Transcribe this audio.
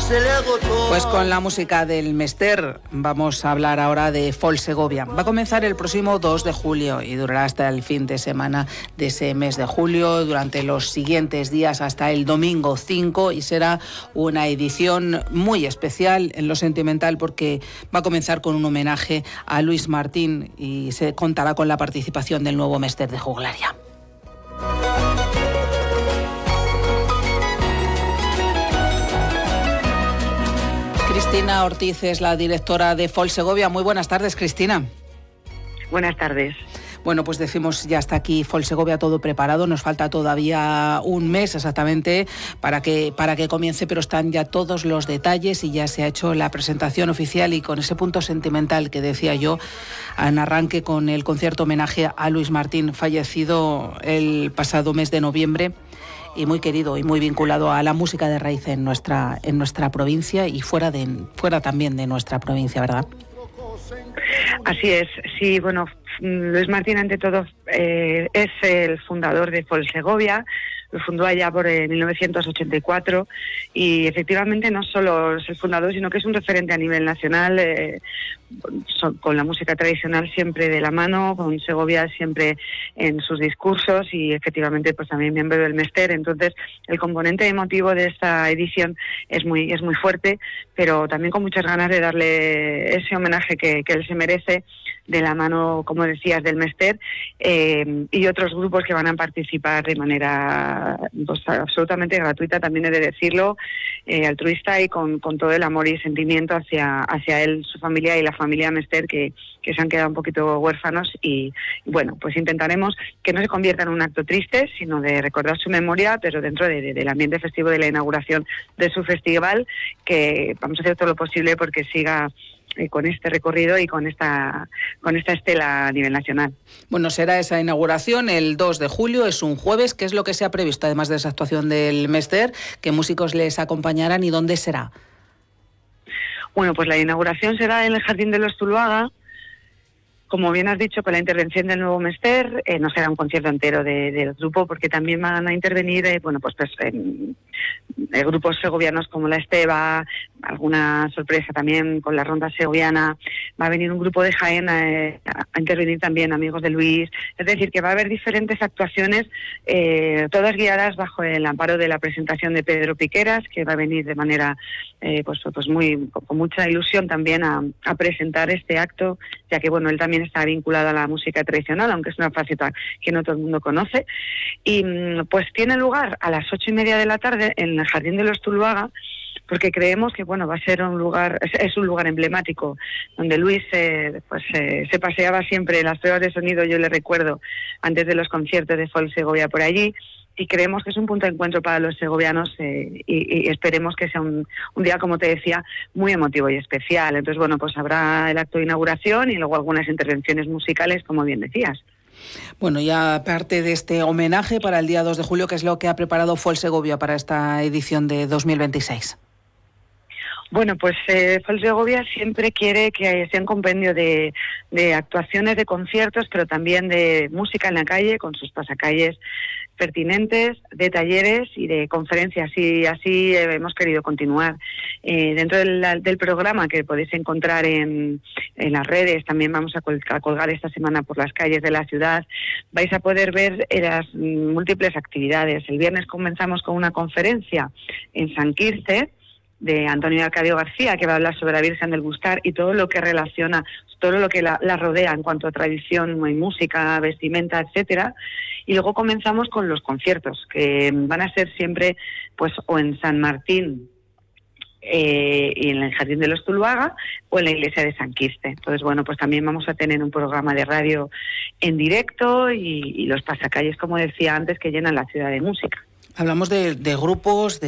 se le agotó. Pues con la música del Mester vamos a hablar ahora de Folk Segovia. Va a comenzar el próximo 2 de julio y durará hasta el fin de semana de ese mes de julio, durante los siguientes días hasta el domingo 5, y será una edición muy especial en lo sentimental porque va a comenzar con un homenaje a Luis Martín y se contará con la participación del nuevo Mester de Juglaria. Cristina Ortiz es la directora de Folk Segovia. Muy buenas tardes, Cristina. Buenas tardes. Bueno, pues decimos, ya está aquí Folk Segovia todo preparado. Nos falta todavía un mes exactamente para que comience, pero están ya todos los detalles y ya se ha hecho la presentación oficial, y con ese punto sentimental que decía yo en arranque, con el concierto homenaje a Luis Martín, fallecido el pasado mes de noviembre, y muy querido y muy vinculado a la música de raíz en nuestra provincia y fuera también de nuestra provincia, ¿verdad? Así es, sí, bueno, Luis Martín ante todo es el fundador de Folk Segovia. Lo fundó allá por 1984 y efectivamente no solo es el fundador, sino que es un referente a nivel nacional, con la música tradicional siempre de la mano, con Segovia siempre en sus discursos, y efectivamente pues también miembro del Mester. Entonces el componente emotivo de esta edición es muy fuerte, pero también con muchas ganas de darle ese homenaje que él se merece, de la mano, como decías, del Mester, y otros grupos que van a participar de manera pues absolutamente gratuita, también he de decirlo, altruista y con todo el amor y sentimiento hacia él, su familia y la familia Mester, que se han quedado un poquito huérfanos. Y bueno, pues intentaremos que no se convierta en un acto triste, sino de recordar su memoria, pero dentro del ambiente festivo de la inauguración de su festival, que vamos a hacer todo lo posible porque siga con este recorrido y con esta estela a nivel nacional. Bueno, será esa inauguración el 2 de julio, es un jueves. ¿Qué es lo que se ha previsto, además de esa actuación del Mester? ¿Qué músicos les acompañarán y dónde será? Bueno, pues la inauguración será en el Jardín de los Zuluaga. Como bien has dicho, con la intervención del nuevo Mester, no será un concierto entero del grupo, porque también van a intervenir grupos segovianos como la Esteba, alguna sorpresa también con la ronda segoviana. Va a venir un grupo de Jaén a intervenir también, amigos de Luis. Es decir, que va a haber diferentes actuaciones, todas guiadas bajo el amparo de la presentación de Pedro Piqueras, que va a venir de manera con mucha ilusión también a presentar este acto, ya que bueno, él también está vinculado a la música tradicional, aunque es una faceta que no todo el mundo conoce. Y pues tiene lugar a las 8:30 de la tarde en el Jardín de los Zuluaga, porque creemos que bueno, va a ser un lugar emblemático, donde Luis se paseaba siempre en las pruebas de sonido. Yo le recuerdo antes de los conciertos de Folk Segovia por allí, y creemos que es un punto de encuentro para los segovianos, y esperemos que sea un día, como te decía, muy emotivo y especial. Entonces bueno, pues habrá el acto de inauguración y luego algunas intervenciones musicales, como bien decías. Bueno, y aparte de este homenaje para el día 2 de julio, ¿qué es lo que ha preparado Folk Segovia para esta edición de 2026? Bueno, pues Folk Segovia siempre quiere que sea un compendio de actuaciones, de conciertos, pero también de música en la calle, con sus pasacalles pertinentes, de talleres y de conferencias, y así hemos querido continuar. Dentro del programa, que podéis encontrar en las redes, también vamos a colgar esta semana por las calles de la ciudad, vais a poder ver las múltiples actividades. El viernes comenzamos con una conferencia en San Quirce, de Antonio Arcadio García, que va a hablar sobre la Virgen del Gustar y todo lo que relaciona, todo lo que la rodea en cuanto a tradición y música, vestimenta, etcétera. Y luego comenzamos con los conciertos, que van a ser siempre pues o en San Martín y en el Jardín de los Zuluaga, o en la iglesia de San Quirce. Entonces bueno, pues también vamos a tener un programa de radio en directo y los pasacalles, como decía antes, que llenan la ciudad de música. Hablamos de grupos,